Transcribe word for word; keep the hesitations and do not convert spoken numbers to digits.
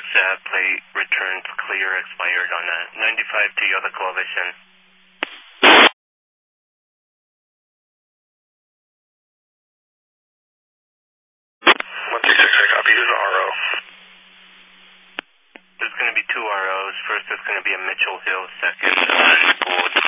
uh, plate returns clear expired on that. ninety-five to Yoda Coalition. one six six, I copy. Who's the R O? There's going to be two R Os. First, there's going to be a Mitchell Hill. Second, uh,